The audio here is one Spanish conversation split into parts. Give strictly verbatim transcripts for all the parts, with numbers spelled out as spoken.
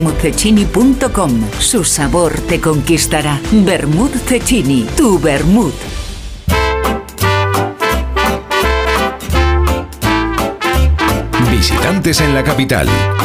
Cecchini punto com. Su sabor te conquistará. Vermut Cecchini, tu vermut. Visitantes en la capital.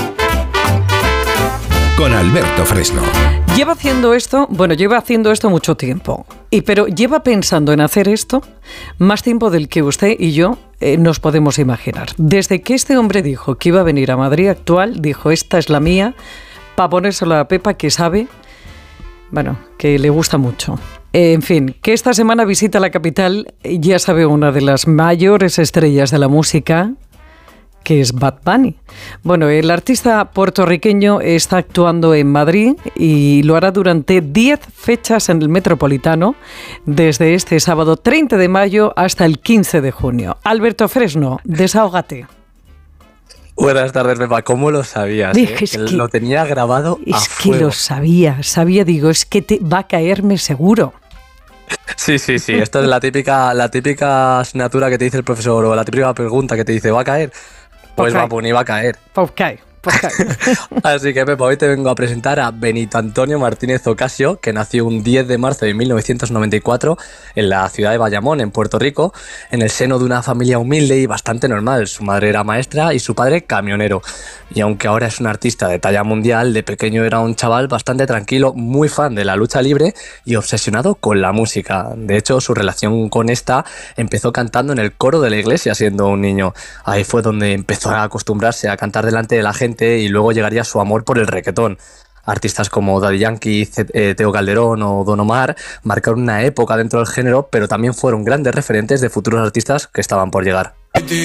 Con Alberto Fresno. Lleva haciendo esto, bueno, lleva haciendo esto mucho tiempo. Y pero lleva pensando en hacer esto más tiempo del que usted y yo eh, nos podemos imaginar. Desde que este hombre dijo que iba a venir a Madrid Actual, dijo, esta es la mía, para ponérsela a Pepa, que sabe, bueno, que le gusta mucho. Eh, en fin, que esta semana visita la capital, ya sabe, una de las mayores estrellas de la música, que es Bad Bunny. Bueno, el artista puertorriqueño está actuando en Madrid y lo hará durante diez fechas en el Metropolitano, desde este sábado treinta de mayo hasta el quince de junio. Alberto Fresno, desahógate. Buenas tardes, Pepa. ¿Cómo lo sabías? Dije, eh? es que, lo tenía grabado Es a que fuego. lo sabía, sabía, digo, es que te va a caerme seguro. Sí, sí, sí. Esto es la típica, la típica asignatura que te dice el profesor o la típica pregunta que te dice, ¿va a caer? Pues Ok. va, pues ni va a caer. Pues cae, pues cae. Así que, Pepa, hoy te vengo a presentar a Benito Antonio Martínez Ocasio, que nació un diez de marzo de mil novecientos noventa y cuatro en la ciudad de Bayamón, en Puerto Rico, en el seno de una familia humilde y bastante normal. Su madre era maestra y su padre camionero. Y aunque ahora es un artista de talla mundial, de pequeño era un chaval bastante tranquilo, muy fan de la lucha libre y obsesionado con la música. De hecho, su relación con esta empezó cantando en el coro de la iglesia siendo un niño. Ahí fue donde empezó a acostumbrarse a cantar delante de la gente y luego llegaría su amor por el reggaetón. Artistas como Daddy Yankee, Teo Calderón o Don Omar marcaron una época dentro del género, pero también fueron grandes referentes de futuros artistas que estaban por llegar.